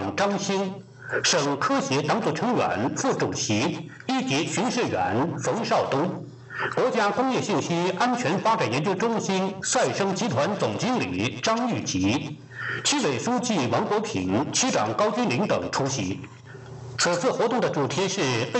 长张欣，省科协党组成员、副主席、一级巡视员冯绍东，国家工业信息安全发展研究中心赛生集团总经理张玉吉，区委书记王国平、区长高军林等出席。此次活动的主题是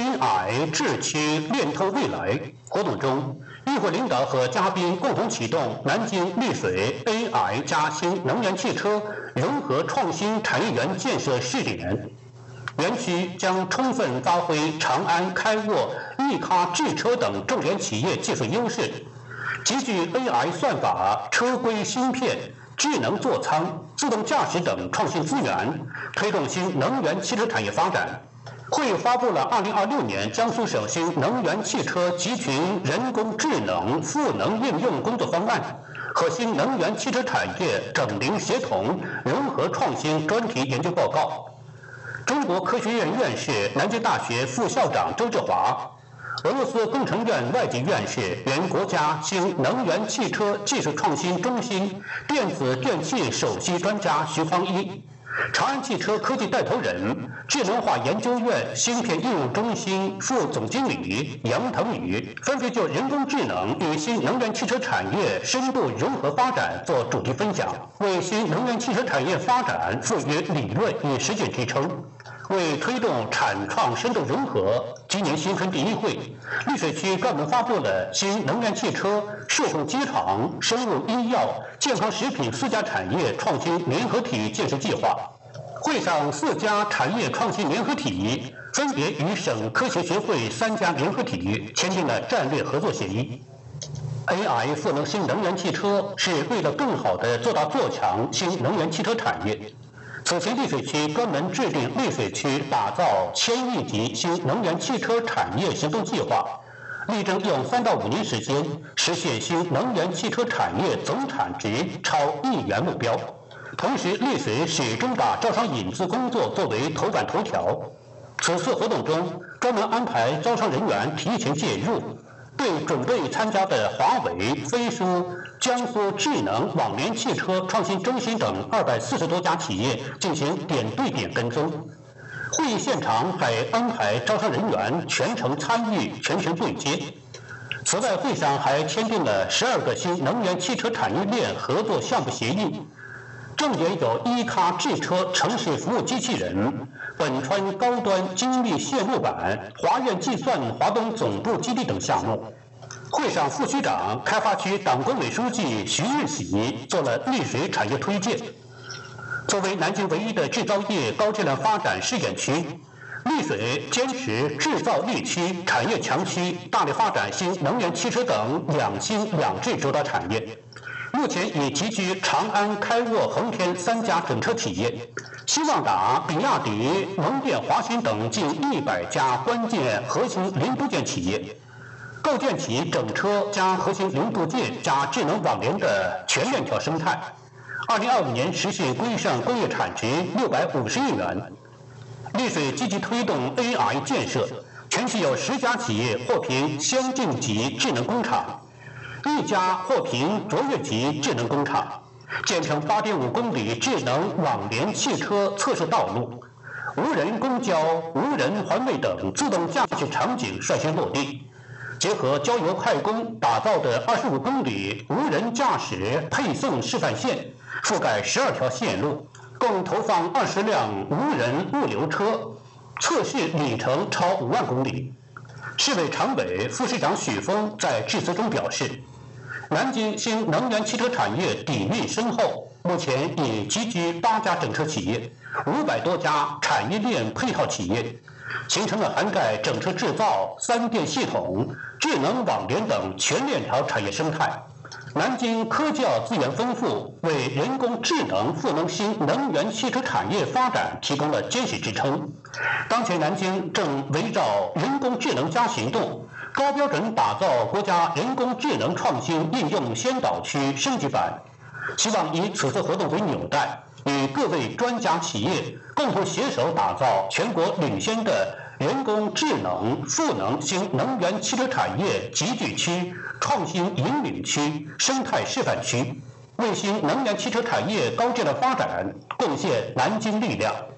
AI 智区链透未来。活动中，与会领导和嘉宾共同启动南京丽水 AI 加新能源汽车融合创新产业园建设试点。园区将充分发挥长安、开沃、易咖智车等重点企业技术优势，集聚 AI 算法、车规芯片、智能座舱、自动驾驶等创新资源，推动新能源汽车产业发展。会发布了2026年江苏省新能源汽车集群人工智能赋能应用工作方案和新能源汽车产业整灵协同融合创新专题研究报告。中国科学院院士、南京大学副校长周志华，俄罗斯工程院外籍院士、原国家新能源汽车技术创新中心电子电气首席专家徐方一，长安汽车科技带头人、智能化研究院芯片应用中心副总经理杨腾宇，分别就人工智能与新能源汽车产业深度融合发展做主题分享，为新能源汽车产业发展赋予理论与实践支撑。为推动产创深度融合，今年新春第一会，丽水区专门发布了新能源汽车、数控机床、生物医药、健康食品4家产业创新联合体建设计划。会上，4家产业创新联合体分别与省科协学会3家联合体签订了战略合作协议。AI 赋能新能源汽车，是为了更好地做大做强新能源汽车产业。此前，丽水区专门制定丽水区打造1000亿级新能源汽车产业行动计划，力争用3到5年时间实现新能源汽车产业总产值超1亿元目标。同时，丽水始终把招商引资工作作为头版头条。此次活动中，专门安排招商人员提前介入，对准备参加的华为、飞书、江苏智能网联汽车创新中心等240多家企业进行点对点跟踪。会议现场还安排招商人员全程参与、全程对接。此外，会上还签订了12个新能源汽车产业链合作项目协议，重点有易咖智车城市服务机器人、本川高端精密线路板、华苑计算华东总部基地等项目。会上，副区长、开发区党工委书记徐日喜做了丽水产业推荐。作为南京唯一的制造业高质量发展试验区，丽水坚持制造力区、产业强区，大力发展新能源汽车等2新2制主导产业。目前已集聚长安、开沃、恒天3家整车企业，希望达比亚迪、蒙电、华新等近100家关键核心零部件企业，构建起整车加核心零部件加智能网联的全链条生态。2025年实现规上工业产值650亿元。丽水积极推动 AI 建设，全区有10家企业获评先进级智能工厂，1家获评卓越级智能工厂，建成8.5公里智能网联汽车测试道路，无人公交、无人环卫等自动驾驶场景率先落地。结合交邮快攻打造的25公里无人驾驶配送示范线，覆盖12条线路，共投放20辆无人物流车，测试里程超5万公里。市委常委、副市长许峰在致辞中表示，南京新能源汽车产业底蕴深厚，目前已集聚8家整车企业、500多家产业链配套企业，形成了涵盖整车制造、3电系统、智能网联等全链条产业生态。南京科教资源丰富，为人工智能赋能新能源汽车产业发展提供了坚实支撑。当前南京正围绕人工智能加行动，高标准打造国家人工智能创新应用先导区升级版，希望以此次活动为纽带，与各位专家企业共同携手打造全国领先的人工智能赋能新能源汽车产业集聚区、创新引领区、生态示范区，为新能源汽车产业高质量发展贡献南京力量。